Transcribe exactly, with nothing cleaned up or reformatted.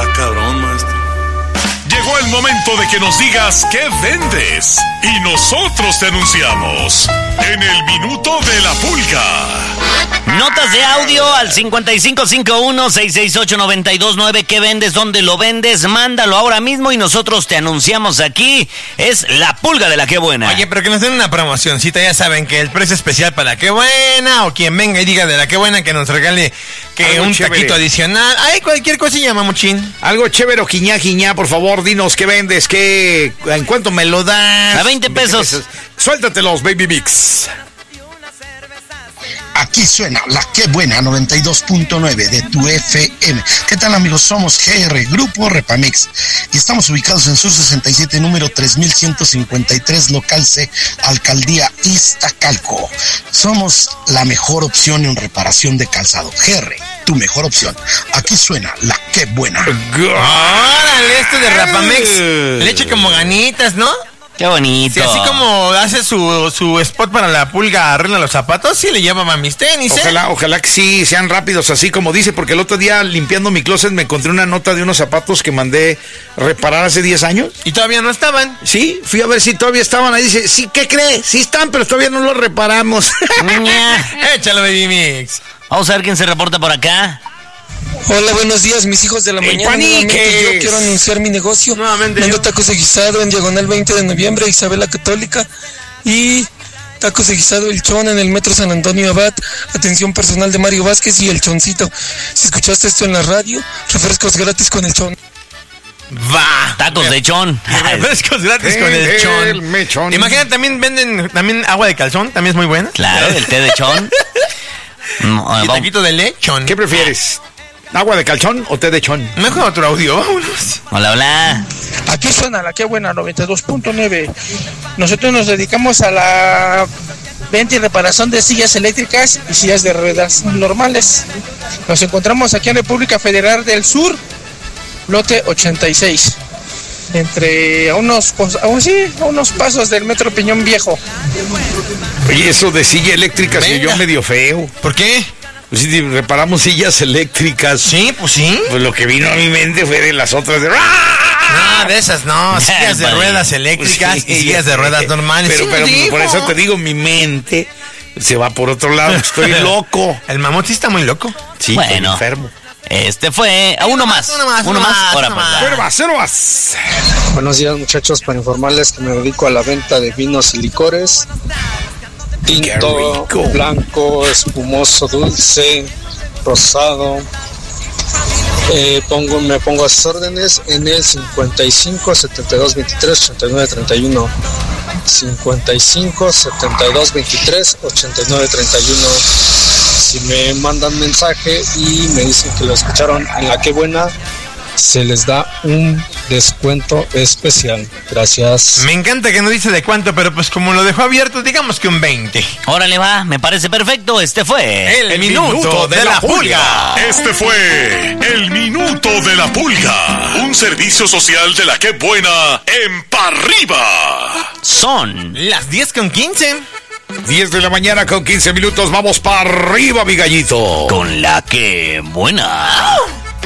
Está cabrón, maestro. Llegó el momento de que nos digas qué vendes y nosotros te anunciamos en el Minuto de la Pulga. Notas de audio al cincuenta y cinco cincuenta y uno, seiscientos sesenta y ocho, noventa y dos nueve. ¿Qué vendes? ¿Dónde lo vendes? Mándalo ahora mismo y nosotros te anunciamos aquí. Es la Pulga de la Qué Buena. Oye, pero que nos den una promocioncita. Ya saben que el precio especial para la Qué Buena, o quien venga y diga de la Qué Buena que nos regale que algo un chévere. taquito adicional. Ay, cualquier cosilla, mamuchín. Algo chévere, Jiñá, Jiñá, por favor, dinos qué vendes, qué, en cuánto me lo das. A veinte pesos. Suéltatelos, Baby Mix. Aquí suena la Qué Buena noventa y dos punto nueve de tu F M. ¿Qué tal, amigos? Somos G R, Grupo Repamix, y estamos ubicados en Sur sesenta y siete, número tres mil ciento cincuenta y tres, local C, Alcaldía Iztacalco. Somos la mejor opción en reparación de calzado. G R, tu mejor opción. Aquí suena la Qué Buena. Órale, este de Rapamex. Le echa como ganitas, ¿no? Qué bonito. Sí, así como hace su, su spot para la Pulga, arregla los zapatos, sí le llama a mis tenis, ¿eh? Ojalá, ojalá que sí sean rápidos, así como dice, porque el otro día limpiando mi closet me encontré una nota de unos zapatos que mandé reparar hace diez años. Y todavía no estaban. Sí, fui a ver si todavía estaban ahí. Dice, sí, ¿qué cree? Sí están, pero todavía no los reparamos. Échalo, Baby Mix. Vamos a ver quién se reporta por acá. Hola, buenos días, mis hijos de la ¡Ey, mañana. paniques! Nuevamente yo quiero anunciar mi negocio. Nuevamente Vendo yo. tacos de guisado en Diagonal veinte de noviembre, Isabela Católica. Y tacos de guisado El Chon en el Metro San Antonio Abad. Atención personal de Mario Vázquez y El Choncito. Si escuchaste esto en la radio, refrescos gratis con El Chon. Va. Tacos de chón. Refrescos gratis Eh, con el el chón. mechón. Imagina, también venden también agua de calzón, también es muy buena. Claro, el té de chón. Mm, Y vamos. taquito de lechón. ¿Qué prefieres? ¿Agua de calzón o té de chón? Mejor otro audio, vámonos. Hola, hola. Aquí suena la Qué Buena noventa y dos punto nueve. Nosotros nos dedicamos a la venta y reparación de sillas eléctricas y sillas de ruedas normales. Nos encontramos aquí en República Federal del Sur, lote ochenta y seis, entre a unos, a un- sí, a unos pasos del Metro Peñón Viejo. Oye, eso de silla eléctrica se Venga. oyó medio feo. ¿Por qué? Pues si reparamos sillas eléctricas. Sí, pues sí. Pues lo que vino a mi mente fue de las otras de... No, de esas no, sillas de Vale. ruedas eléctricas Pues sí, y sillas de ruedas normales. Pero, Sí, pero dijo. por eso te digo, mi mente se va por otro lado. Estoy loco. El mamut sí está muy loco. Sí, Bueno. estoy enfermo. Este fue a uno más. Uno más, Uno uno más. más, Ahora uno pues, más. va. Cero más, cero más. Buenos días, muchachos, para informarles que me dedico a la venta de vinos y licores. Tinto, rico. blanco, espumoso, dulce, rosado. Eh, pongo, me pongo a sus órdenes en el cincuenta y cinco, setenta y dos, veintitrés, ochenta y nueve, treinta y uno. cincuenta y cinco, setenta y dos, veintitrés, ochenta y nueve, treinta y uno. Si me mandan mensaje y me dicen que lo escucharon en la Qué Buena, se les da un descuento especial. Gracias. Me encanta que no dice de cuánto, pero pues como lo dejó abierto, digamos que un veinte. Órale, va. Me parece perfecto. Este fue El, minuto, de, la pulga. Este fue el Minuto de la Pulga, un servicio social de la Qué Buena en Parriba. Son Las diez con quince. diez de la mañana con quince minutos. Vamos para arriba, mi gallito. con la Qué Buena.